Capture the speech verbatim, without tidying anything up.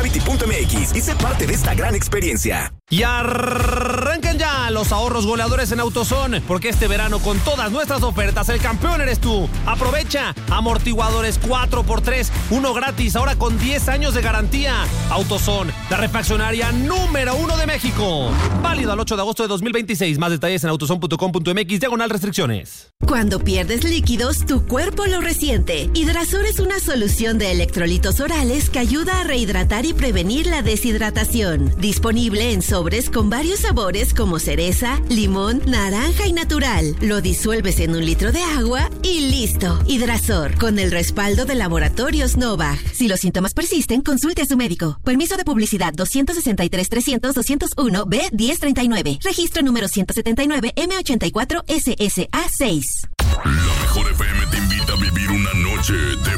mobility punto m x y sé parte de esta gran experiencia. Y arrancan ya los ahorros goleadores en AutoZone, porque este verano con todas nuestras ofertas el campeón eres tú. Aprovecha amortiguadores cuatro por tres, uno gratis, ahora con diez años de garantía. AutoZone, la refaccionaria número uno de México. Válido al ocho de agosto de dos mil veintiséis. Más detalles en autozone punto com punto m x, diagonal restricciones. Cuando pierdes líquidos, tu cuerpo lo resiente. Hidrasor es una solución de electrolitos orales que ayuda a rehidratar y prevenir la deshidratación. Disponible en sobres con varios sabores como cereza, limón, naranja y natural. Lo disuelves en un litro de agua y listo. Hidrasor, con el respaldo de Laboratorios Novag. Si los síntomas persisten, consulte a su médico. Permiso de publicidad doscientos sesenta y tres trescientos doscientos uno B diez treinta y nueve. Registro número ciento setenta y nueve M ochenta y cuatro S S A seis. La mejor F M te invita a vivir una noche de